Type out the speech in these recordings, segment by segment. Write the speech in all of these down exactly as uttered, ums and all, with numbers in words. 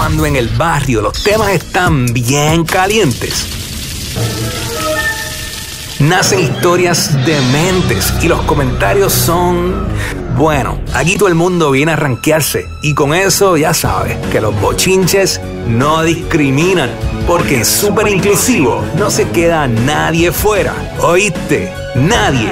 Cuando en el barrio los temas están bien calientes, nacen historias dementes y los comentarios son... Bueno, aquí todo el mundo viene a rankearse y con eso ya sabes que los bochinches no discriminan, porque en Súper Inclusivo no se queda nadie fuera. ¿Oíste? Nadie.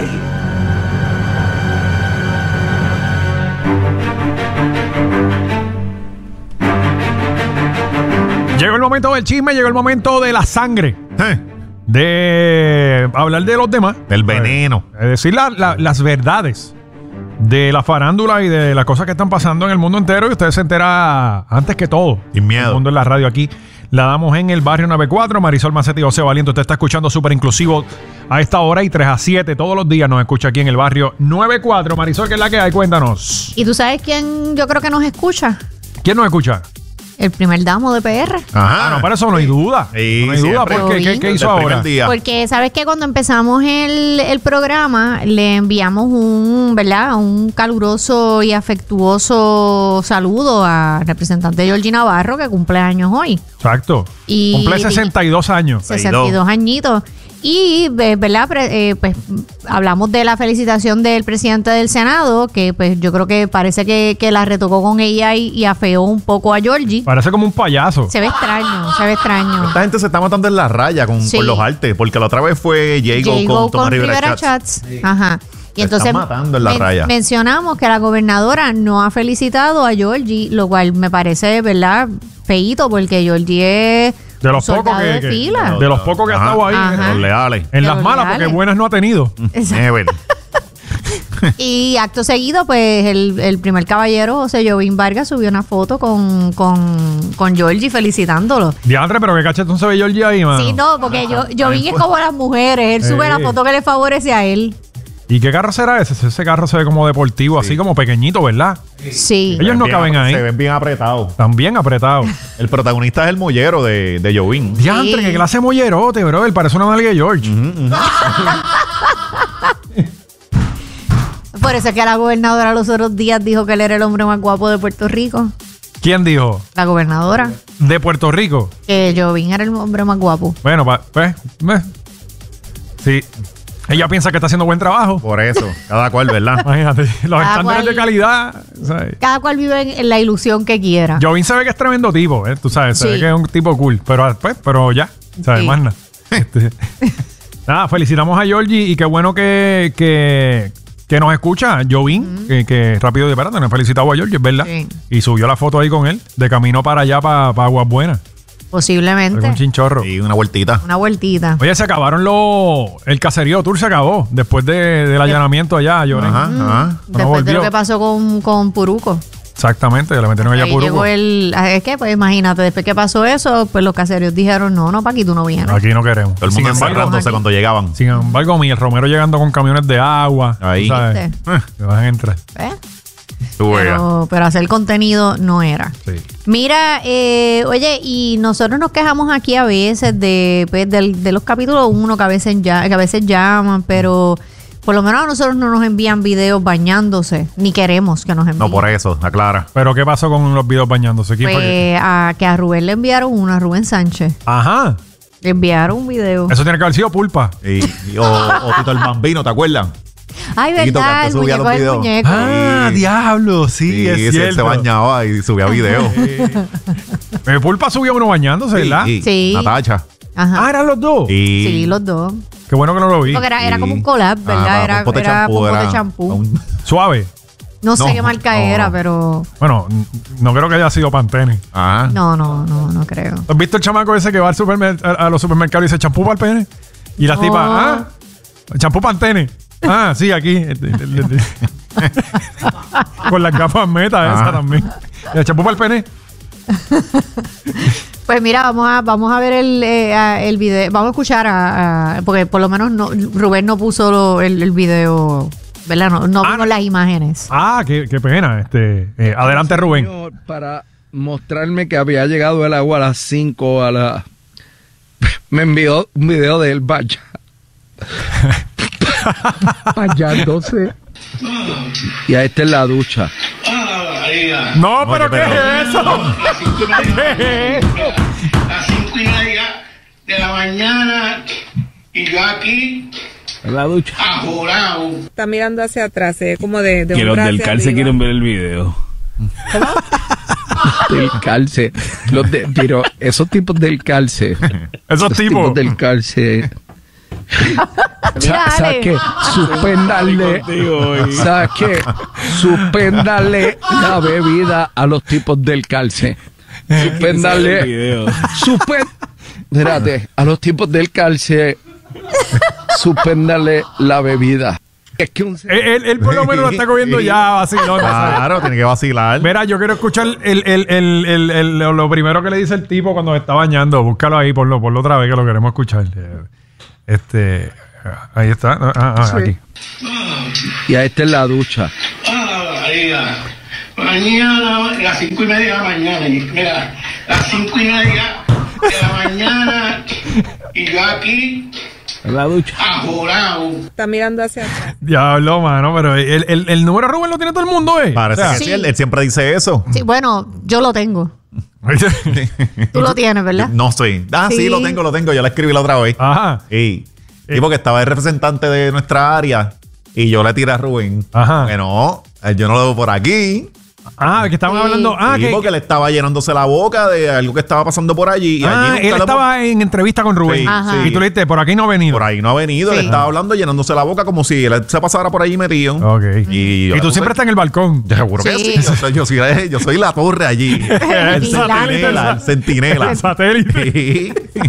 Llegó el momento del chisme, llegó el momento de la sangre. Eh. De hablar de los demás. Del veneno. Es decir, la, la, las verdades de la farándula y de las cosas que están pasando en el mundo entero. Y usted se entera antes que todo. Sin miedo. El mundo en la radio aquí. La damos en el barrio noventa y cuatro. Marisol Macetti y José Valiente. Usted está escuchando Súper Inclusivo a esta hora y tres a siete todos los días nos escucha aquí en el barrio noventa y cuatro. Marisol, ¿qué es la que hay? Cuéntanos. ¿Y tú sabes quién yo creo que nos escucha? ¿Quién nos escucha? El primer damo de P R. Ajá. Ah, no, para eso no hay duda. Sí, no hay duda. siempre. ¿Por qué? ¿Qué, qué hizo ahora? Porque sabes que cuando empezamos el, el programa le enviamos un, ¿verdad? Un caluroso y afectuoso saludo al representante Georgie Navarro, que cumple años hoy. Exacto. Y cumple sesenta y dos años. sesenta y dos añitos. Y, ¿verdad? Eh, pues hablamos de la felicitación del presidente del Senado, que pues yo creo que parece que, que la retocó con ella y, y afeó un poco a Georgie. Parece como un payaso. Se ve extraño, se ve extraño. Esta gente se está matando en la raya con, Sí. con los artes, porque la otra vez fue Jago con, Llegó Tomás con Rivera Rivera Chats. Chats. Ajá. Y Se entonces están matando en la men- raya. mencionamos que la gobernadora no ha felicitado a Georgie, lo cual me parece, ¿verdad? Feíto, porque Georgie es De los un pocos soldado que, de que- fila. de los pocos que ha Ajá. estado ahí. Ajá. Los leales. En De las los malas, leales. porque buenas no ha tenido. Never. Y acto seguido, pues el, el primer caballero, José Jovín Vargas, subió una foto con, con, con Georgie felicitándolo. Diantre, pero qué cachetón se ve Georgie ahí, mano. Sí, no, porque yo, Jovín es como las mujeres. Él sube Sí. la foto que le favorece a él. ¿Y qué carro será ese? Ese carro se ve como deportivo, así como pequeñito, ¿verdad? Sí. Ellos no Bien caben apre- ahí. Se ven bien apretados. Están bien apretados. El protagonista es el mollero de, de Jovín. Diantre, Sí. qué clase de mollerote, bro. Él parece una nalga de George. Por eso es que la gobernadora los otros días dijo que él era el hombre más guapo de Puerto Rico. ¿Quién dijo? La gobernadora. De Puerto Rico. Que Jovín era el hombre más guapo. Bueno, pa- pues, eh. Sí. Ella piensa que está haciendo buen trabajo. Por eso, cada cual, ¿verdad? Imagínate, los Cada estándares cual- de calidad. ¿Sabes? Cada cual vive en, en la ilusión que quiera. Jovín se ve que es tremendo tipo, ¿eh? Tú sabes, se Sí. ve que es un tipo cool. Pero, pues, pero ya, ¿sabes? Sí. Más nada. Este, nada, felicitamos a Georgie y qué bueno que, que, que nos escucha, Jovín, que, que rápido de espérate, nos felicitado a Georgie, ¿verdad? Sí. Y subió la foto ahí con él, de camino para allá, para, para Aguas Buenas. Posiblemente. Un chinchorro. Y una vueltita. Una vueltita. Oye, se acabaron los... El caserío tour se acabó después de, del allanamiento allá, Lloren. Ajá, ajá. Después de volvió. lo que pasó con, con Puruco. Exactamente, le metieron allá Ahí por llegó el... Es que, pues imagínate, después que pasó eso, pues los caseros dijeron, no, no, pa' aquí tú no vienes. Aquí no queremos. Todo el Sin mundo embargo, encerrándose cuando llegaban. sin embargo, Miguel Romero llegando con camiones de agua. Ahí. ¿sabes? ¿Viste? Eh, que vas a entrar. ¿Eh? Tú veas. Pero, pero hacer contenido no era. Sí. Mira, eh, oye, y nosotros nos quejamos aquí a veces de, pues, del- de los capítulos uno que a veces ya, que a veces llaman, pero por lo menos a nosotros no nos envían videos bañándose, ni queremos que nos envíen. No, por eso, aclara. Pero ¿qué pasó con los videos bañándose? ¿Quién fue que- Pues, a, que a Rubén le enviaron uno, a Rubén Sánchez. Ajá. Le enviaron un video. Eso tiene que haber sido pulpa. Y, y- o, o Tito el Bambino, ¿te acuerdas? Ay, Tito, que verdad, antes el subía muñeco los del videos. muñeco. Ah, Sí. diablo, sí, es sí, cierto. se bañaba y subía videos. Eh, Pulpa subió uno bañándose, ¿verdad? Sí, Sí. Natacha. Ajá. Ah, eran los dos. Y, Sí, los dos. Qué bueno que no lo vi. Porque era, era y- como un collab, ¿verdad? Ajá, era un pote de era champú, pompo era de champú. un- Suave. No sé No, qué marca no. era, pero... Bueno, n- no creo que haya sido Pantene. Ajá. No, no, no, no creo. ¿Has visto el chamaco ese que va al supermer- a, a los supermercados y dice champú para el pene? Y las No. tipas, ah, champú Pantene. Ah, sí, aquí. Con las gafas meta esa Ah. también. ¿Y el champú para el pene? Pues mira, vamos a vamos a ver el, eh, a- el video. Vamos a escuchar a, a- porque por lo menos no, Rubén no puso lo- el, el video, ¿verdad? No, no Ah, vimos las imágenes. Ah, qué, qué pena. Este, eh, adelante, Rubén. Señor, para mostrarme que había llegado el agua a las cinco a la... Me envió un video de él vaya. Bañándose. Y a esta es la ducha. María. No, pero Oye, ¿qué pero- es eso? Las cinco y media, ¿Qué es eso? las cinco y media de la mañana y yo aquí En la ducha. ajorado. Está mirando hacia atrás, se ve como de, de Que un los brazo del hacia calce arriba. quieren ver el video. Del calce. Los de, pero esos tipos del calce. Esos Los tipos. del calce. Mira, ¿Sabes Ale. qué? Suspéndale. ¿Sabes qué? Suspéndale la bebida a los tipos del calce. El Suspéndale. video. Suspend... Espérate, a los tipos del calce. Suspéndale la bebida. Es que un... Él, él- él por lo menos lo está cogiendo ya vacilón. Claro, tiene que vacilar. Mira, yo quiero escuchar el, el, el, el, el- lo lo primero que le dice el tipo cuando está bañando. Búscalo ahí, ponlo, ponlo otra vez que lo queremos escuchar. Este, ahí está. Ah, ah, aquí. Y ahí está en la ducha. Ah, María. Mañana, las cinco y media de la mañana. y Mira, las cinco y media de la mañana y yo aquí En la ducha. ajorado. Está mirando hacia atrás. Diablo, mano, pero el, el, el número Rubén lo tiene todo el mundo, ¿eh? Parece O sea, que sí, sí. él, él siempre dice eso. Sí, bueno, yo lo tengo. Tú lo tienes, ¿verdad? No sé. Ah, sí. Sí. lo tengo, lo tengo. Yo la escribí la otra vez. Ajá. Sí. Sí, porque estaba el representante de nuestra área y yo le tiré a Rubén. Ajá. Que no, eh, yo no lo veo por aquí. Ah, que estaban Sí. hablando. Ah, Sí, que, porque le estaba llenándose la boca de algo que estaba pasando por allí. Y ah, allí nunca él lo- estaba en entrevista con Rubén. Sí, Ajá. Y tú le dijiste, por aquí no ha venido. Por ahí no ha venido. Sí. Le estaba hablando llenándose la boca como si él se pasara por allí metido. Ok. Y, Y, tú siempre estás en el balcón. Seguro que Sí. sí. Yo soy, yo, soy, yo soy la torre allí. el centinela. El centinela. El satélite. Sí.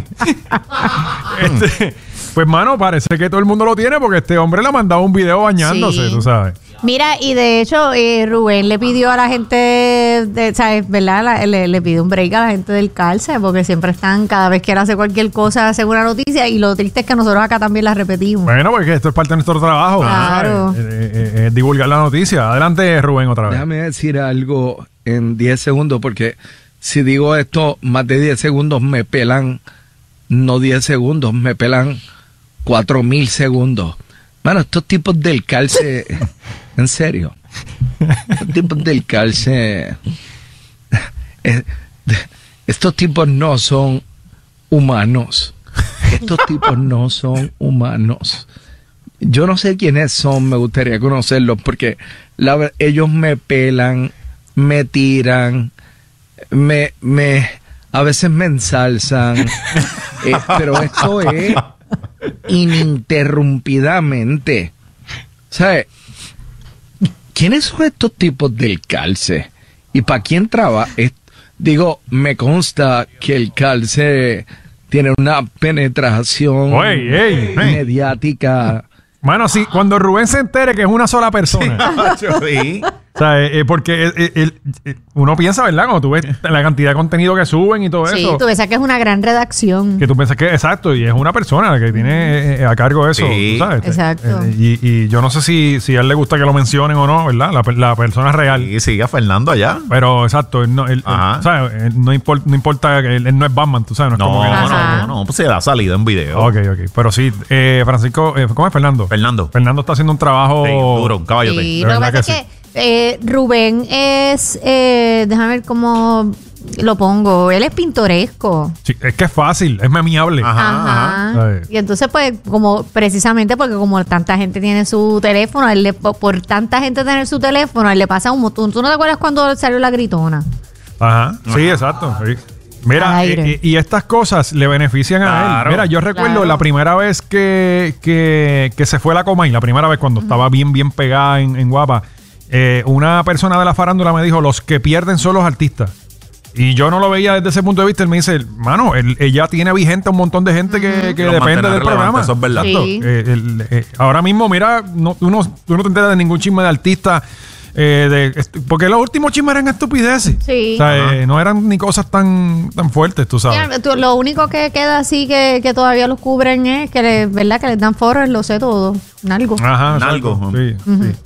Este, pues, mano, parece que todo el mundo lo tiene porque este hombre le ha mandado un video bañándose, Sí. tú sabes. Mira, y de hecho, eh, Rubén le pidió a la gente, de, ¿sabes? ¿Verdad? La- le, le pidió un break a la gente del calce porque siempre están, cada vez que él hace cualquier cosa, hace una noticia y lo triste es que nosotros acá también la repetimos. Bueno, porque esto es parte de nuestro trabajo. Claro. Eh, eh, eh, eh, divulgar la noticia. Adelante, Rubén, otra vez. Déjame decir algo en diez segundos, porque si digo esto más de diez segundos me pelan, no diez segundos, me pelan cuatro mil segundos. Mano, estos tipos del calce, en serio, estos tipos del calce, eh, estos tipos no son humanos. Estos tipos no son humanos. Yo no sé quiénes son, me gustaría conocerlos porque la ver- ellos me pelan, me tiran, me, me, a veces me ensalzan, eh, pero esto es ininterrumpidamente. ¿Sabes? ¿Quiénes son estos tipos del calce? ¿Y para quién trabaja? Digo, me consta que el calce tiene una penetración Oye, ey, ey. mediática. Mano, sí, cuando Rubén se entere que es una sola persona. Sí. O sea, eh, eh, porque eh, eh, el- eh, uno piensa, ¿verdad? Cuando tú ves la cantidad de contenido que suben y todo Sí, eso. tú ves que es una gran redacción. Que tú piensas que exacto, y es una persona la que tiene eh, eh, a cargo eso, Sí. tú ¿sabes? Exacto. Eh, y, y yo no sé si, si a él le gusta que lo mencionen o no, ¿verdad? La, per- la persona real. Y sigue a Fernando allá. Pero exacto, él no, él- él- Ajá. ¿sabes? Él no, impor- no importa que él, él no es Batman, tú sabes. No, es No, como que- no, Ajá. no, no, pues se da salida en video. Ok, ok. Pero sí, eh, Francisco, eh, ¿cómo es Fernando? Fernando. Fernando está haciendo un trabajo Sí, duro, un caballote. Sí, De lo que verdad pasa que es que eh, Rubén es, eh, déjame ver cómo lo pongo, él es pintoresco. Sí, es que es fácil, es memeable. Ajá. Ajá. Ay. Y entonces, pues, como precisamente porque como tanta gente tiene su teléfono, a él le- por, por tanta gente tener su teléfono, a él le pasa un montón. ¿Tú no te acuerdas cuando salió la gritona? Ajá, sí, exacto. sí. Mira, Al aire. eh, y, y estas cosas le benefician a Claro. él. Mira, yo recuerdo Claro. la primera vez que, que, que se fue la Comay, la primera vez cuando estaba bien, bien pegada en, en Guapa, eh, una persona de la farándula me dijo, los que pierden son los artistas. Y yo no lo veía desde ese punto de vista. Él me dice, mano, él- ella tiene vigente a un montón de gente que, que Los depende mantiene del relevantes, programa. eso es verdad. Sí. Exacto. Eh, el- eh, ahora mismo, mira, no, tú, no, tú no te enteras de ningún chisme de artista. eh, de, est- porque los últimos chismes eran estupideces. Sí. O sea, eh, no eran ni cosas tan, tan fuertes, tú sabes. Mira, tú- lo único que queda así que, que todavía los cubren es que, le, ¿verdad? Que les dan foros, lo sé todo. Algo. Ajá, Nalgo. exacto. Sí, sí.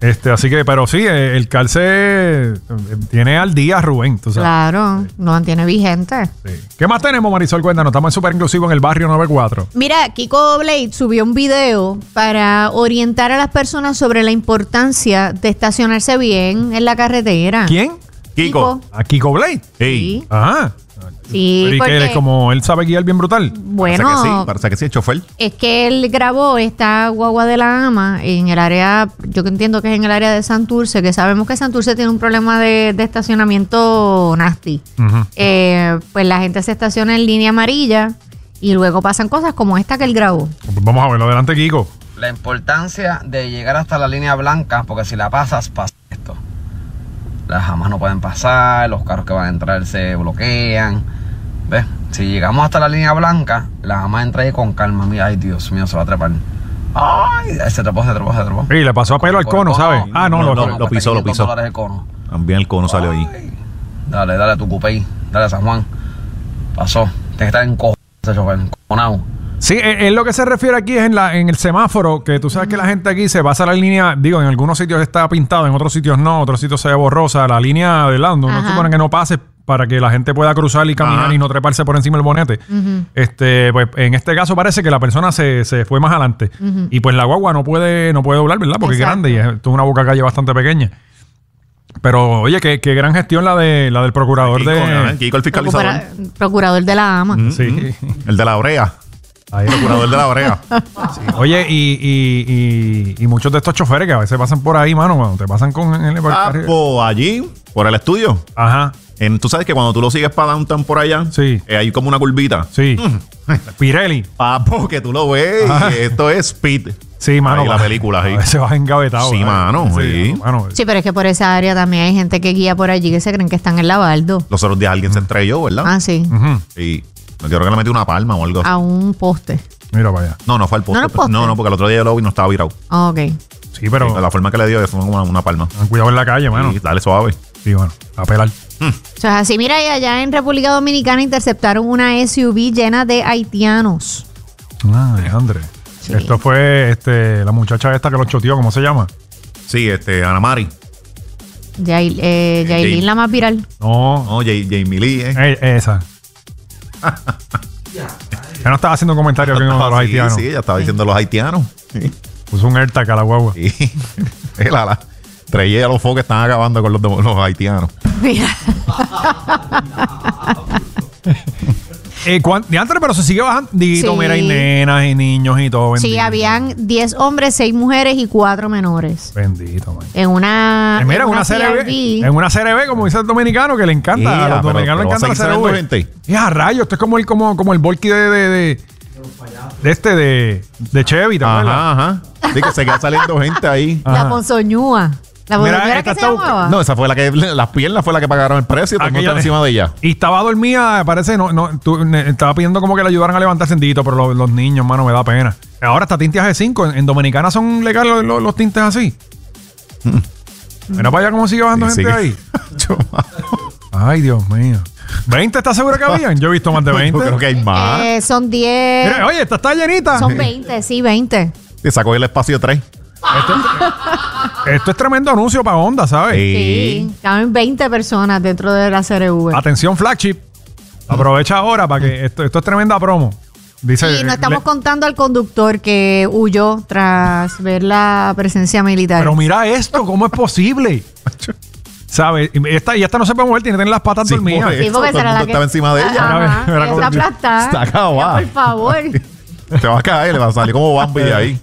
Este, así que, pero sí, eh, el calce eh, tiene al día Rubén, tú sabes. Claro, lo mantiene vigente. Sí. ¿Qué más tenemos, Marisol? Cuéntanos, estamos en Súper Inclusivo en el barrio noventa y cuatro. Mira, Kiko Blade subió un video para orientar a las personas sobre la importancia de estacionarse bien en la carretera. ¿Quién? Kiko. ¿A Kiko Blade? Ey. Sí. Ajá. Sí, Pero ¿y porque- qué? Él es como él sabe guiar bien brutal. Bueno, Parece que sí, parece que sí, el chofer. es que él grabó esta guagua de la ama en el área, yo que entiendo que es en el área de Santurce, que sabemos que Santurce tiene un problema de, de estacionamiento nasty. Ujú. Eh, pues la gente se estaciona en línea amarilla y luego pasan cosas como esta que él grabó. Pues vamos a verlo. Adelante, Kiko. La importancia de llegar hasta la línea blanca, porque si la pasas, pasa esto. Las jamas no pueden pasar, los carros que van a entrar se bloquean. ¿Ves? Si llegamos hasta la línea blanca, la jama entra ahí con calma. Mira, ay, Dios mío, se va a trepar. Ay, se trepó, se trepó, se trepó. Sí, le pasó a pelo al Por cono, el ¿sabes? Ah, no, No, lo, no, lo- lo pisó, lo cuesta quinientos pisó. dólares el cono. También el cono salió ahí. Ay, dale, dale a tu cupey. Dale a San Juan. Pasó. Tienes que estar en cojo ese chofer, encojonado. Sí, es lo que se refiere aquí es en, la, en el semáforo, que tú sabes que la gente aquí se pasa la línea, digo, en algunos sitios está pintado, en otros sitios no, otros sitios se ve borrosa, la línea de lado, no Ajá. supone que no pase para que la gente pueda cruzar y caminar Ajá. y no treparse por encima del bonete. Este, pues en este caso parece que la persona se, se fue más adelante. Y pues la guagua no puede, no puede doblar, ¿verdad? Porque Exacto. es grande y es una boca calle bastante pequeña. Pero, oye, qué, qué gran gestión la de la del procurador Kiko, ¿no? de. Kiko, el fiscalizador. Procura- procurador de la ama. Mm, Sí. mm. El de la brea. Ahí. Procurador de la brea. Oye, y, y, y, y muchos de estos choferes que a veces pasan por ahí, mano, cuando te pasan con el Ah, pues allí, por el estudio. Ajá, En, tú sabes que cuando tú lo sigues para downtown por allá, Sí. eh, hay como una curvita. sí. Pirelli. Papo, que tú lo ves. Ajá. y esto es Speed. Sí, mano. Ahí la pa- película, sí. A veces vas engavetado. Sí, ¿verdad? mano, sí. mano. Sí, pero es que por esa área también hay gente que guía por allí que se creen que están en Lavaldo. Los otros días alguien se estrelló, ¿verdad? Ah, sí. Ujú. Y yo creo que le metió una palma o algo así. A un poste. Mira para allá. No, no fue al poste. ¿No era poste? No, no, porque el otro día yo lo vi y no estaba virado. Ah, ok. Sí, pero Sí, la forma que le dio fue como una, una palma. ten cuidado en la calle, mano. Y dale suave. Sí, bueno, a pelar. O sea, así, mira, y allá en República Dominicana interceptaron una S U V llena de haitianos. Ah, Alejandre. Sí. Esto fue este, la muchacha esta que lo choteó, ¿cómo se llama? Sí, este, Ana Mari. Yail, eh, Yailin, Jay- la más viral. No, No, Jay- Jamie Lee, ¿eh? eh, esa. Ya no estaba haciendo comentarios con los sí, haitianos. sí, ella estaba diciendo los haitianos. Sí. Puso un AirTag a la guagua. Sí. la, la, traía a los focos que están acabando con los, de- los haitianos. Mira. Eh, cuan- diantre, pero se sigue bajando. Dito, Sí. mira, hay nenas y niños y todo. Sí, bendito. habían diez hombres, seis mujeres y cuatro menores. Bendito, man. En una. Eh, mira, en una serie C R B, V. en una serie B, como dice el dominicano, que le encanta. Yeah, a los pero- dominicanos pero le encanta va a la seguir serie saliendo B. gente. Y a rayos, esto es como el, como, como el volky de, de, de, de este, de, de Chevy, ¿te acuerdas? Ajá, ajá. Sí, que se queda saliendo gente ahí. Ajá. La ponzoñúa. La Mira, ponzoñúa era esta que se está busca- llamaba. No, esa fue la que, las piernas fue la que pagaron el precio. Todo el mundo Aquella está encima de ella. Y estaba dormida, parece, no, no, tú, ne- estaba pidiendo como que le ayudaran a levantarse sentito, pero los, los niños, mano, me da pena. Ahora hasta tintes G cinco, en, en Dominicana son legales los, los- los tintes así. Mira para allá cómo sigue bajando Sí, gente sí. ahí. Yo, Ay, Dios mío. ¿veinte estás seguro que habían? Yo he visto más de veinte. yo creo que hay más. Eh, son diez. Mira, oye, esta está llenita. Son veinte, sí, veinte. Te sacó el espacio tres. Esto es tremendo anuncio para Honda, ¿sabes? Sí. Caben veinte personas dentro de la C R V. Atención, flagship. Aprovecha ahora para que esto, esto es tremenda promo. Dice, Y no estamos le- contando al conductor que huyó tras ver la presencia militar. Pero mira esto, ¿cómo es posible? ¿Sabes? Y esta, y esta no se puede mover, tiene que tener las patas Sí, dormidas. mujer. Sí, porque todo el será mundo la que estaba encima de ella. Ajá, Mira, mira cómo- está aplastada. Está acabada. Por favor. Te va a caer, le va a salir como Bambi de ahí.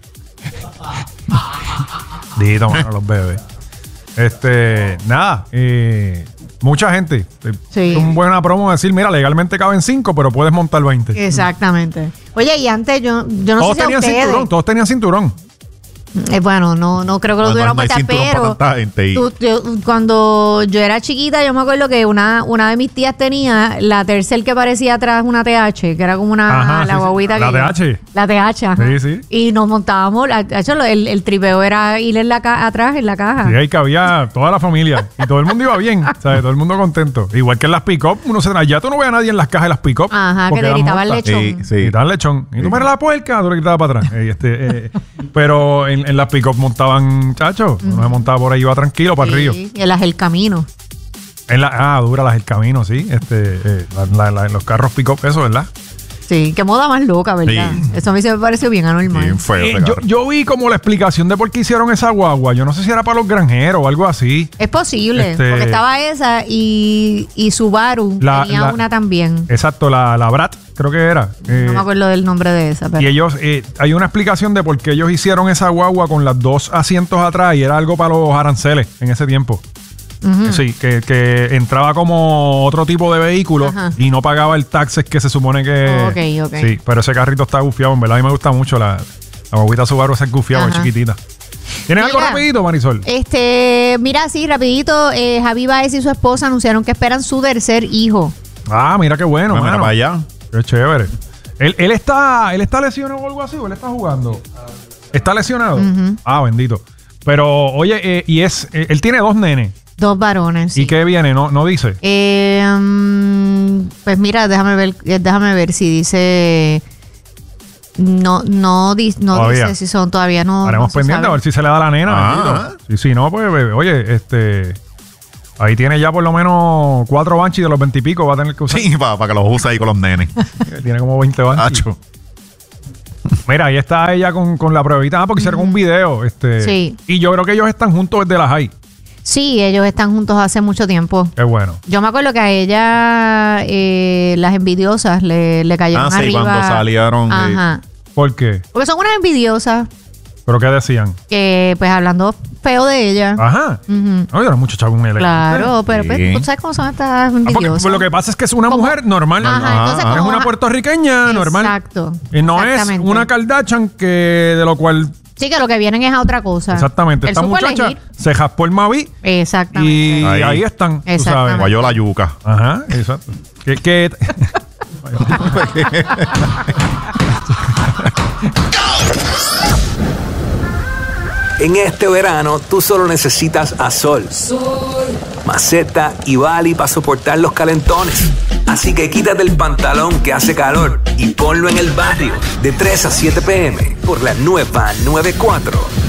Dito, mano, los bebés. Este, nada, eh, mucha gente. Eh, Sí. Es una buena promo decir, mira, legalmente caben cinco, pero puedes montar veinte. Exactamente. Oye, y antes yo, yo no todos sé si a tenían ustedes, cinturón, todos tenían cinturón. Eh, bueno, no, no creo que lo No, tuvieran no hay puesta, cinturón para pero tanta gente y- tú- yo- cuando yo era chiquita, yo me acuerdo que una, una de mis tías tenía la Tercel que parecía atrás una T H, que era como una Ajá, la sí, sí. guaguita La que T H. La T H, ajá. Sí, sí. Y nos montábamos, la- de hecho, el, el tripeo era ir en la ca- atrás en la caja. Y ahí cabía toda la familia. Y todo el mundo iba bien, ¿sabes? Todo el mundo contento. Igual que en las pick-up, uno se ya tú no ves a nadie en las cajas de las pick-up. Ajá, que porque te las gritaba el montas. lechón. Sí, sí. Y tal lechón. Y tú me eres la puerca, tú le gritabas para atrás. Eh, este, eh, pero en, en, en las pick-up montaban, chacho. Uh-huh. Uno se montaba por ahí, iba tranquilo para sí, el río. Y en las el camino. En la, ah, dura las el camino, sí. Este, eh, la, la, la, los carros pick-up, eso, ¿verdad? Sí, qué moda más loca, ¿verdad? Sí. Eso a mí se me pareció bien anormal. Bien feo, eh, yo, yo vi como la explicación de por qué hicieron esa guagua. Yo no sé si era para los granjeros o algo así. Es posible, Este- porque estaba esa y, y Subaru La- tenía la- una también. Exacto, la, la Brat, creo que era. Eh, No me acuerdo del nombre de esa, pero... Y ellos, eh, hay una explicación de por qué ellos hicieron esa guagua con los dos asientos atrás y era algo para los aranceles en ese tiempo. Ujú. Sí, que, que entraba como otro tipo de vehículo Ajá. y no pagaba el taxes que se supone que... Ok, ok. Sí, pero ese carrito está gufiado, en verdad. A mí me gusta mucho la, la guaguita Subaru, esa es gufiado, es Ajá. chiquitita. ¿Tienes algo Mira. rapidito, Marisol? Este, mira, sí, rapidito, eh, Javi Baez y su esposa anunciaron que esperan su tercer hijo. Ah, mira qué bueno, Ah, mira mano. para allá. Qué chévere. Él, él está, él está lesionado o algo así, o él está jugando. ¿Está lesionado? Ujú. Ah, bendito. Pero, oye, eh, y es, eh, él tiene dos nenes. Dos varones. ¿Y Sí. qué viene? No, no dice. Eh, mm, pues mira, déjame ver, eh, déjame ver si dice. No, no, di- no Todavía. dice si son todavía no. Haremos no se pendiente sabe. a ver si se le da la nena. Ah. bendito. Sí, sí, no, pues, bebé, oye, este. Ahí tiene ya por lo menos cuatro banchis de los veintipico. Va a tener que usar. Sí, para que los use ahí con los nenes. Tiene como veinte banchis. Hacho. Mira, ahí está ella con, con la pruebita. Ah, porque hicieron un video. Este, Sí. Y yo creo que ellos están juntos desde la high. Sí, ellos están juntos hace mucho tiempo. Qué bueno. Yo me acuerdo que a ella eh, las envidiosas le, le cayeron Ah, sí, arriba. cuando salieron, eh. Ajá. ¿Por qué? Porque son unas envidiosas ¿Pero qué decían? que, pues, hablando feo de ella. Ajá. Ujú. Oye, era mucho chavo un elegante. Claro, pero pues, Sí. tú sabes cómo son estas Ah, porque, envidiosas. pues, lo que pasa es que es una Como- mujer normal. Ajá, Ah, entonces es como una una- puertorriqueña normal. Exacto. Y no es Exactamente. una Kardashian que de lo cual... Sí, que lo que vienen es a otra cosa. Exactamente. Él Esta supo muchacha elegir. se jaspó el Mavi Exactamente. y ahí, Ahí. están. Tú Exactamente. sabes. Guayó la yuca. Ajá, exacto. Que, que- En este verano, tú solo necesitas a Sol, Maceta y Bali para soportar los calentones. Así que quítate el pantalón que hace calor y ponlo en el barrio de tres a siete p m por la nueva noventa y cuatro.